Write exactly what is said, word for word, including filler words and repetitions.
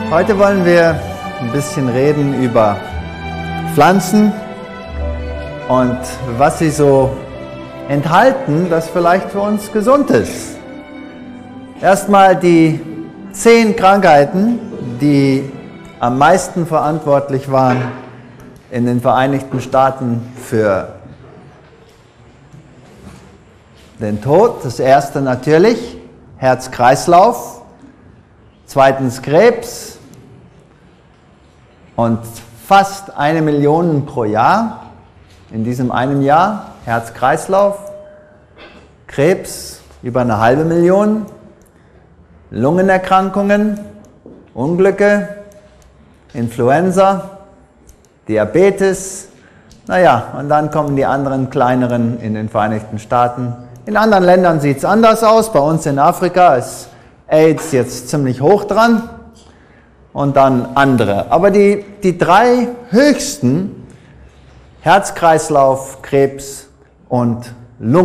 Heute wollen wir ein bisschen reden über Pflanzen und was sie so enthalten, das vielleicht für uns gesund ist. Erstmal die zehn Krankheiten, die am meisten verantwortlich waren in den Vereinigten Staaten für den Tod. Das erste natürlich Herz-Kreislauf, zweitens Krebs und fast eine Million pro Jahr. In diesem einen Jahr Herz-Kreislauf, Krebs über eine halbe Million, Lungenerkrankungen, Unglücke, Influenza, Diabetes, naja, und dann kommen die anderen kleineren in den Vereinigten Staaten. In anderen Ländern sieht es anders aus. Bei uns in Afrika ist AIDS jetzt ziemlich hoch dran und dann andere. Aber die, die drei höchsten, Herz-Kreislauf, Krebs und